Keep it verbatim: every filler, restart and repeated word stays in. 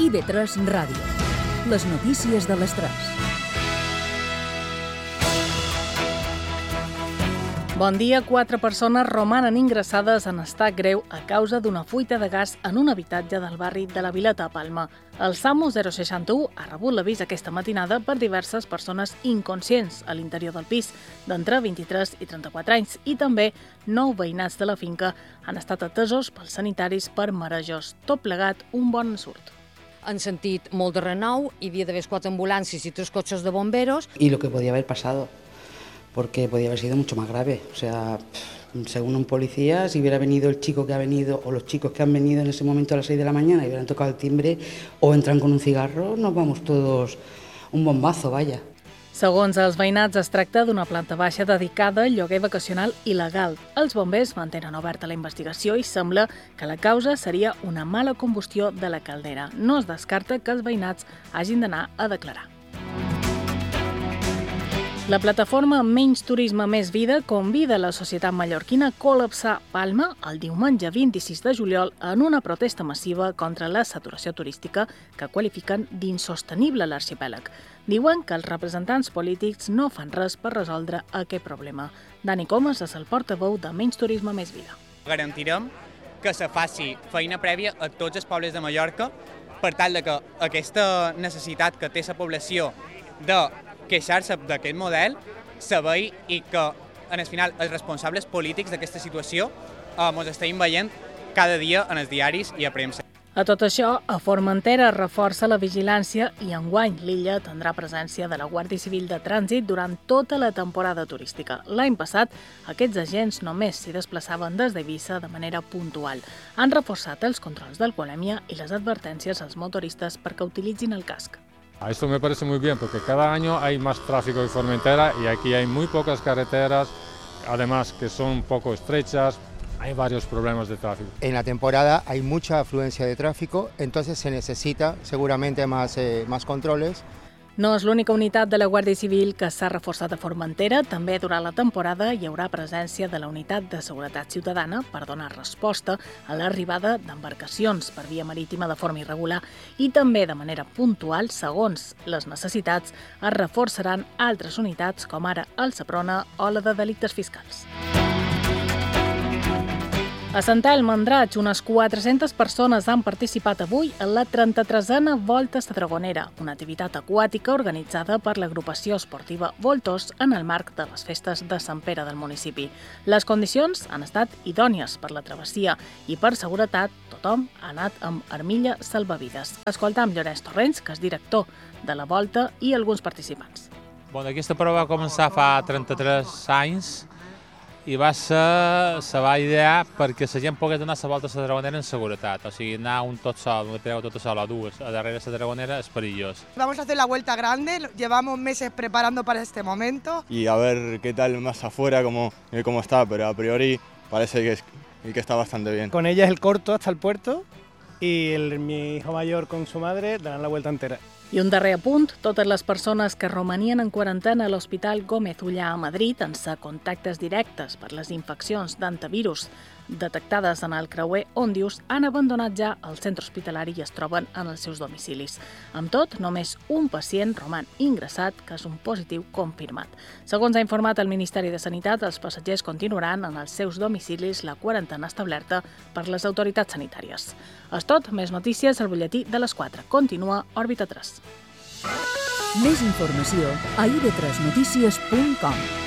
I V tres Ràdio. Les notícies de les tres. Bon dia. Quatre persones romanen ingressades en estat greu a causa d'una fuita de gas en un habitatge del barri de la Vila de Palma. El SAMU zero seixanta u ha rebut l'avís aquesta matinada per diverses persones inconscients a l'interior del pis, d'entre vint-i-tres i trenta-quatre anys, i també nou veïnats de la finca han estat atesos pels sanitaris per marejos. Tot plegat, un bon ensurt. Han sentit molt de renou, hi havia d'haver quatre ambulàncies i tres cotxes de bomberos. Y lo que podía haber pasado, porque podía haber sido mucho más grave. O sea, según un policía, si hubiera venido el chico que ha venido o los chicos que han venido en ese momento a las seis de la mañana y hubieran tocado el timbre o entran con un cigarro, nos vamos todos un bombazo, vaya. Segons els veïnats, es tracta d'una planta baixa dedicada al lloguer vacacional il·legal. Els bombers mantenen oberta la investigació i sembla que la causa seria una mala combustió de la caldera. No es descarta que els veïnats hagin d'anar a declarar. La plataforma Menys Turisme Més Vida convida la societat mallorquina a col·lapsar Palma el diumenge vint-i-sis de juliol en una protesta massiva contra la saturació turística que qualifiquen d'insostenible l'arxipèlag. Diuen que els representants polítics no fan res per resoldre aquest problema. Dani Comas és el portaveu de Menys Turisme Més Vida. Garantirem que se faci feina prèvia a tots els pobles de Mallorca per tal que aquesta necessitat que té la població de queixar-se d'aquest model se vegi i que, en el final, els responsables polítics d'aquesta situació eh, ens estem veient cada dia en els diaris i a premsa. A tot això, a Formentera reforça la vigilància i enguany l'illa tindrà presència de la Guàrdia Civil de Trànsit durant tota la temporada turística. L'any passat, aquests agents només s'hi desplaçaven des d'Eivissa de manera puntual. Han reforçat els controls d'alcoholèmia i les advertències als motoristes perquè utilitzin el casc. Esto me parece muy bien porque cada año hay más tráfico en Formentera y aquí hay muy pocas carreteras, además que son un poco estrechas, hay varios problemas de tráfico. En la temporada hay mucha afluencia de tráfico, entonces se necesita seguramente más, eh, más controles. No és l'única unitat de la Guàrdia Civil que s'ha reforçat a Formentera. També durant la temporada hi haurà presència de la Unitat de Seguretat Ciutadana per donar resposta a l'arribada d'embarcacions per via marítima de forma irregular i també de manera puntual, segons les necessitats, es reforçaran altres unitats com ara el Seprona o la de delictes fiscals. A Sant Elm, Andratx, unes quatre-centes persones han participat avui en la trenta-tresena Volta Sadragonera, una activitat aquàtica organitzada per l'agrupació esportiva Voltos en el marc de les festes de Sant Pere del municipi. Les condicions han estat idònies per la travessia i per seguretat tothom ha anat amb armilla salvavides. Escoltam Llorenç Torrents, que és director de la Volta, i alguns participants. Bon, aquesta prova va començar fa trenta-tres anys i va ser, se va idear perquè la gent pogués anar a la Volta a la Dragonera en seguretat, o sigui, anar un tot sol, un tireu tot sol a dues, a darrere de la Dragonera és perillós. Vamos a hacer la vuelta grande, llevamos meses preparando para este momento. Y a ver qué tal más afuera, cómo, cómo está, pero a priori parece que, es, que está bastante bien. Con ella es el corto hasta el puerto y el, mi hijo mayor con su madre darán la vuelta entera. I un darrer apunt, totes les persones que romanien en quarantena a l'Hospital Gómez Ullà a Madrid en ser contactes directes per les infeccions d'antivirus detectades en el creuer Òndius han abandonat ja el centre hospitalari i es troben en els seus domicilis. Amb tot, només un pacient roman ingressat, que és un positiu confirmat. Segons ha informat el Ministeri de Sanitat, els passatgers continuaran en els seus domicilis la quarantena establerta per les autoritats sanitàries. És tot, més notícies al butlletí de les quatre. Continua Òrbita tres. Més informació a i v tres notícies punt com.